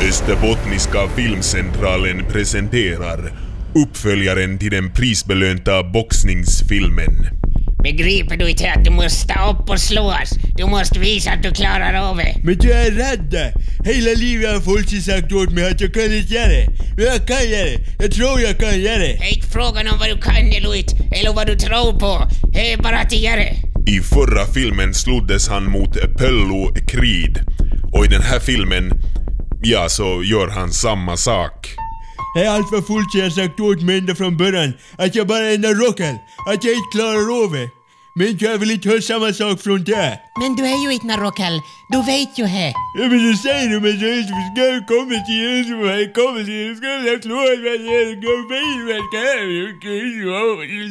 Österbottniska filmcentralen presenterar uppföljaren till den prisbelönta boxningsfilmen. Begriper du inte att du måste upp och slås? Du måste visa att du klarar av det. Men jag är rädd. Hela livet har folk sagt åt mig att jag kan inte göra det. Men jag kan göra det. Jag tror jag kan göra det. Det är inte frågan om vad du kan eller vad du tror på. Det är bara att göra det. I förra filmen sloddes han mot Pello Creed. Och i den här filmen, ja, så gör han samma sak. Det är allt för fullt jag har sagt åt mig ända från början. Att jag bara är en rockel. Att jag inte klarar av det. Men jag vill inte höra samma sak från det. Men du är ju inte Narockel. Du vet ju det. Ja, men du säger du men så är det ska komma till en som har kommit till en ska jag slå mig. Jag ska gå bil.